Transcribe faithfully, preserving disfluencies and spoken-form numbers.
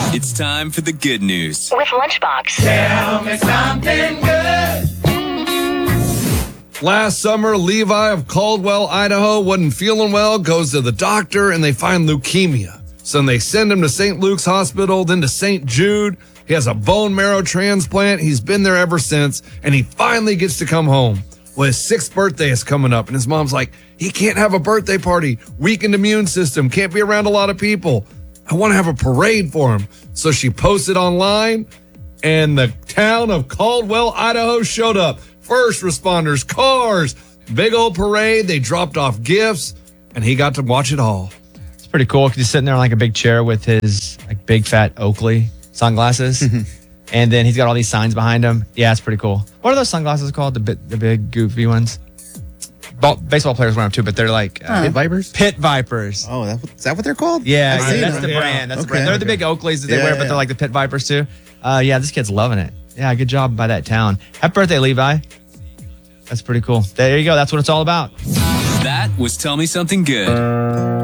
It's time for the good news. With Lunchbox. Tell me something good. Last summer, Levi of Caldwell, Idaho, wasn't feeling well, goes to the doctor, and they find leukemia. So they send him to Saint Luke's Hospital, then to Saint Jude. He has a bone marrow transplant. He's been there ever since, and he finally gets to come home. Well, his sixth birthday is coming up, and his mom's like, he can't have a birthday party. Weakened immune system, can't be around a lot of people. I want to have a parade for him. So she posted online, and the town of Caldwell, Idaho showed up. First responders, cars, big old parade. They dropped off gifts, and he got to watch it all. It's pretty cool because he's sitting there in like a big chair with his like big fat Oakley sunglasses. And then he's got all these signs behind him. Yeah, it's pretty cool. What are those sunglasses called? The bit, the big goofy ones? Ball, baseball players wear them too, but they're like uh, Pit Vipers? Pit Vipers. Oh, that, is that what they're called? Yeah, I've seen that's them. the Yeah. brand. That's the Okay. brand. They're the big Oakleys that they Yeah, wear, but yeah. they're like the Pit Vipers too. Uh, yeah, this kid's loving it. Yeah, good job by that town. Happy birthday, Levi. That's pretty cool. There you go. That's what it's all about. That was Tell Me Something Good.